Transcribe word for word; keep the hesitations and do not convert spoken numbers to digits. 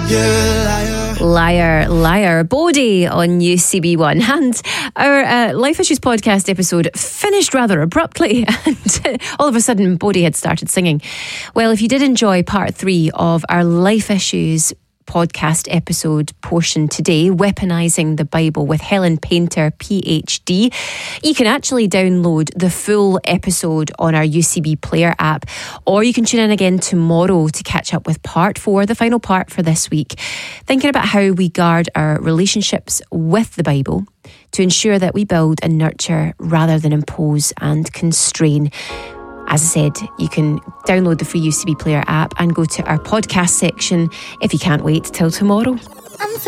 Liar, liar, Bodhi on U C B one. And our uh, Life Issues podcast episode finished rather abruptly, and all of a sudden Bodhi had started singing. Well, if you did enjoy part three of our Life Issues podcast episode portion today, Weaponising the Bible with Helen Painter, P H D, you can actually download the full episode on our U C B Player app, or you can tune in again tomorrow to catch up with part four, the final part for this week, thinking about how we guard our relationships with the Bible to ensure that we build and nurture rather than impose and constrain. As I said, you can download the free U C B Player app and go to our podcast section if you can't wait till tomorrow.